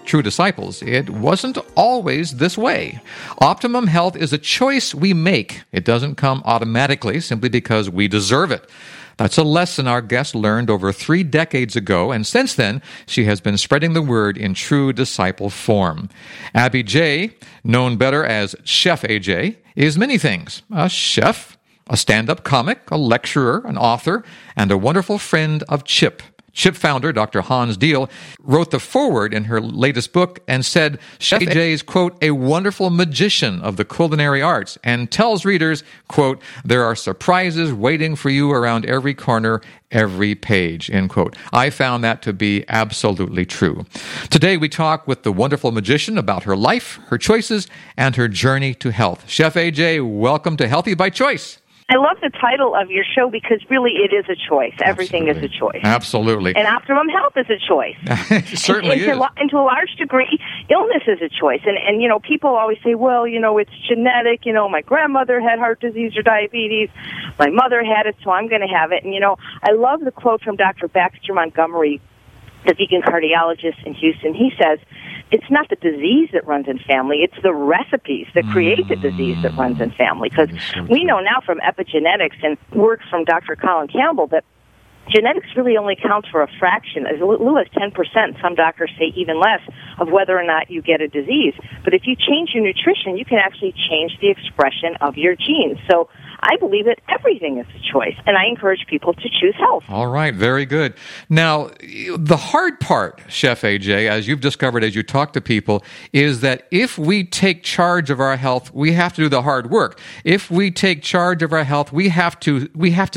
true disciples, it wasn't always this way. Optimum health is a choice we make. It doesn't come automatically simply because we deserve it. That's a lesson our guest learned over 3 decades ago, and since then, she has been spreading the word in true disciple form. Abby J., known better as Chef AJ, is many things. A chef, a stand-up comic, a lecturer, an author, and a wonderful friend of CHIP. CHIP founder, Dr. Hans Diehl, wrote the foreword in her latest book and said, Chef AJ is, quote, a wonderful magician of the culinary arts, and tells readers, quote, there are surprises waiting for you around every corner, every page, end quote. I found that to be absolutely true. Today we talk with the wonderful magician about her life, her choices, and her journey to health. Chef AJ, welcome to Healthy by Choice. I love the title of your show because really it is a choice. Everything is a choice. Absolutely. And optimum health is a choice. It certainly is. And to a large degree, illness is a choice. And, you know, people always say, well, you know, it's genetic. You know, my grandmother had heart disease or diabetes. My mother had it, so I'm going to have it. And, you know, I love the quote from Dr. Baxter Montgomery, the vegan cardiologist in Houston. He says, it's not the disease that runs in family, it's the recipes that create the disease that runs in family. Because we know now from epigenetics and work from Dr. Colin Campbell that genetics really only counts for a fraction, as little as 10%, some doctors say even less, of whether or not you get a disease. But if you change your nutrition, you can actually change the expression of your genes. So I believe that everything is a choice, and I encourage people to choose health. All right, very good. Now, the hard part, Chef AJ, as you've discovered as you talk to people, is that if we take charge of our health, we have to do the hard work. If we take charge of our health, we have to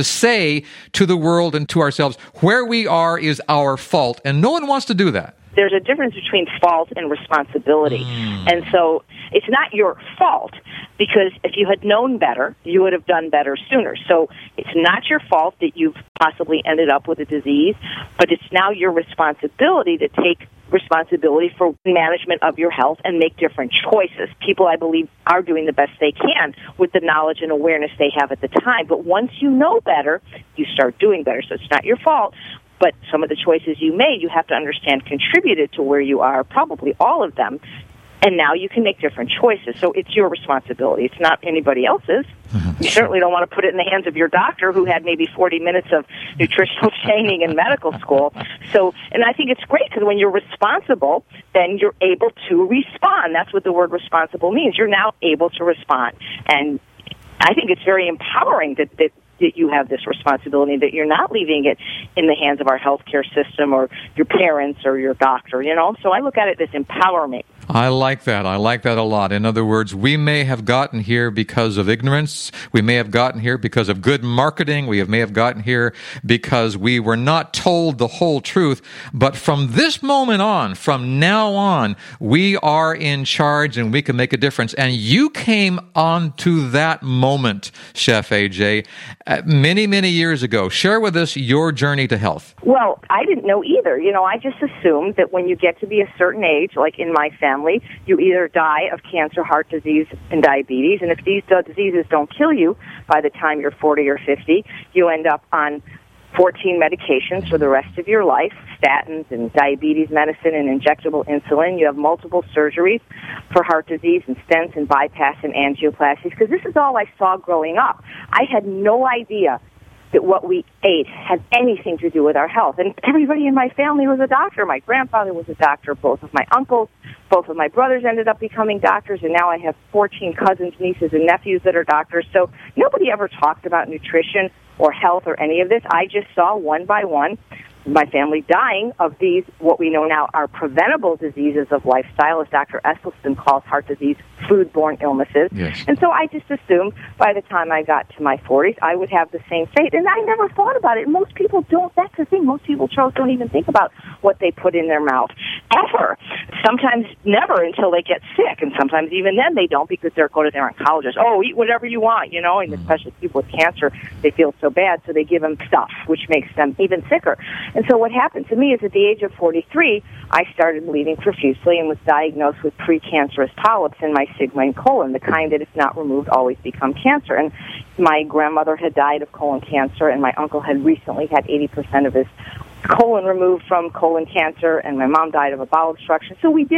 say to the world and to ourselves, where we are is our fault, and no one wants to do that. There's a difference between fault and responsibility. And so it's not your fault, because if you had known better, you would have done better sooner. So it's not your fault that you've possibly ended up with a disease, but it's now your responsibility to take responsibility for management of your health and make different choices. People, I believe, are doing the best they can with the knowledge and awareness they have at the time. But once you know better, you start doing better. So it's not your fault. But some of the choices you made, you have to understand, contributed to where you are, probably all of them. And now you can make different choices. So it's your responsibility. It's not anybody else's. You certainly don't want to put it in the hands of your doctor who had maybe 40 minutes of nutritional training in medical school. So, and I think it's great because when you're responsible, then you're able to respond. That's what the word responsible means. You're now able to respond. And I think it's very empowering that you have this responsibility, that you're not leaving it in the hands of our healthcare system or your parents or your doctor, you know? So I look at it as empowerment. I like that. I like that a lot. In other words, we may have gotten here because of ignorance. We may have gotten here because of good marketing. May have gotten here because we were not told the whole truth. But from this moment on, from now on, we are in charge and we can make a difference. And you came on to that moment, Chef AJ, many, many years ago. Share with us your journey to health. Well, I didn't know either. You know, I just assumed that when you get to be a certain age, like in my family, you either die of cancer, heart disease, and diabetes. And if these diseases don't kill you by the time you're 40 or 50, you end up on 14 medications for the rest of your life, statins and diabetes medicine and injectable insulin. You have multiple surgeries for heart disease and stents and bypass and angioplasties, because this is all I saw growing up. I had no idea that what we ate had anything to do with our health. And everybody in my family was a doctor. My grandfather was a doctor. Both of my uncles, both of my brothers ended up becoming doctors, and now I have 14 cousins, nieces, and nephews that are doctors. So nobody ever talked about nutrition or health or any of this. I just saw one by one my family dying of these, what we know now are preventable diseases of lifestyle, as Dr. Esselstyn calls heart disease, food-borne illnesses. Yes. And so I just assumed by the time I got to my 40s, I would have the same fate. And I never thought about it. Most people don't. That's the thing. Most people don't even think about what they put in their mouth, ever. Sometimes never until they get sick. And sometimes even then they don't, because they're going to their oncologist. Oh, eat whatever you want, you know. And especially people with cancer, they feel so bad, so they give them stuff, which makes them even sicker. And so what happened to me is at the age of 43, I started bleeding profusely and was diagnosed with precancerous polyps in my sigmoid colon, the kind that, if not removed, always become cancer. And my grandmother had died of colon cancer, and my uncle had recently had 80% of his colon removed from colon cancer, and my mom died of a bowel obstruction. So we did